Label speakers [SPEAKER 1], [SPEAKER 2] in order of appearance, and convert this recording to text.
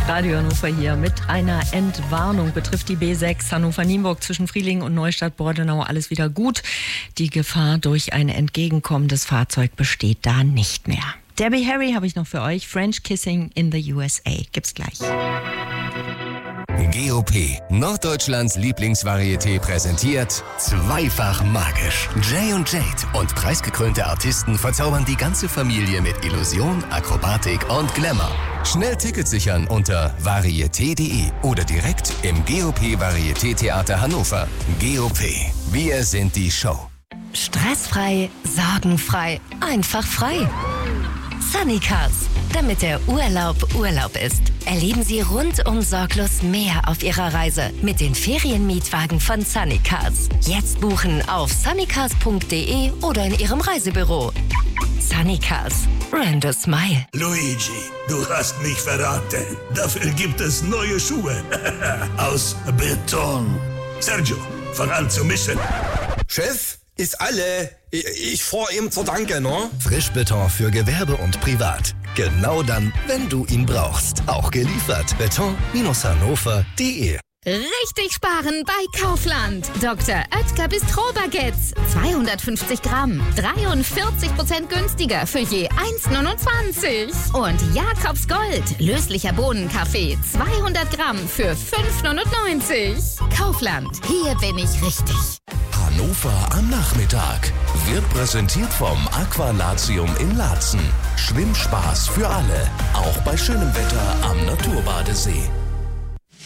[SPEAKER 1] Radio Hannover hier mit einer Entwarnung. Betrifft die B6 Hannover-Nienburg zwischen Frielingen und Neustadt-Bordenau alles wieder gut. Die Gefahr durch ein entgegenkommendes Fahrzeug besteht da nicht mehr. Debbie Harry habe ich noch für euch. French Kissing in the USA. Gibt's gleich.
[SPEAKER 2] GOP, Norddeutschlands Lieblingsvarieté, präsentiert Zweifach magisch. Jay und Jade und preisgekrönte Artisten verzaubern die ganze Familie mit Illusion, Akrobatik und Glamour. Schnell Tickets sichern unter varieté.de oder direkt im GOP Varieté Theater Hannover. GOP, wir sind die Show.
[SPEAKER 3] Stressfrei, sorgenfrei, einfach frei. Sunny Cars, damit der Urlaub Urlaub ist. Erleben Sie rundum sorglos mehr auf Ihrer Reise mit den Ferienmietwagen von Sunny Cars. Jetzt buchen auf sunnycars.de oder in Ihrem Reisebüro. Sunny Cars, brand a smile.
[SPEAKER 4] Luigi, du hast mich verraten. Dafür gibt es neue Schuhe. Aus Beton. Sergio, fang an zu mischen.
[SPEAKER 5] Chef, ist alle. Ich fahr ihm zur Danke, ne?
[SPEAKER 2] Frischbeton für Gewerbe und Privat. Genau dann, wenn du ihn brauchst. Auch geliefert. Beton-hannover.de.
[SPEAKER 6] Richtig sparen bei Kaufland. Dr. Oetker Bistro-Baguettes. 250 Gramm. 43% günstiger für je 1,29. Und Jakobs Gold. Löslicher Bohnenkaffee. 200 Gramm für 5,99. Kaufland. Hier bin ich richtig.
[SPEAKER 7] Hannover am Nachmittag wird präsentiert vom Aqualatium in Laatzen. Schwimmspaß für alle, auch bei schönem Wetter am Naturbadesee.